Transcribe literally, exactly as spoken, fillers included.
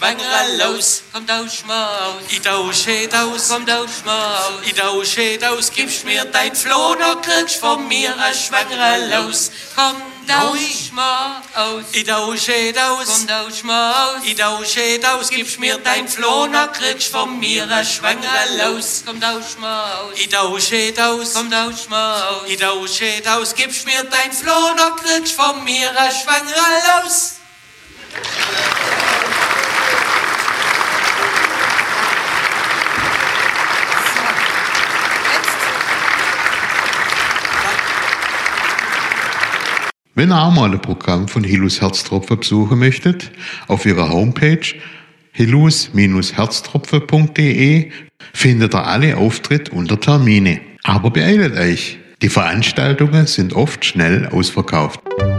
Schwangere los. Komm, tausch mal aus. Ich tausche aus. Komm, tausch mal aus. Ich tausche aus. Gibst mir dein Floh, dann kriegst von mir ein Schwangere los. Komm, tausch mal aus. Ich tausche aus. Komm, tausch mal aus. Ich tausche aus. Gibst mir dein Floh, dann kriegst von mir ein Schwangere los. Komm, tausch mal aus. Ich tausche aus. Komm, tausch mal aus. Ich tausche aus. Gibst mir dein Floh, dann kriegst von mir ein Schwangere los. Wenn ihr auch mal ein Programm von Hillus Herztropfen besuchen möchtet, auf ihrer Homepage hillus Herztropfen punkt de findet ihr alle Auftritte unter Termine. Aber beeilt euch, die Veranstaltungen sind oft schnell ausverkauft.